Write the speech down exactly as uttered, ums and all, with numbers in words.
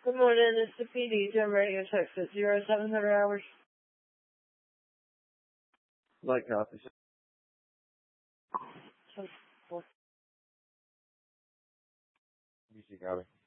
Good morning, it's the P D. Jim Radio Text at zero seven hundred hours. Light copy. So, You see, copy.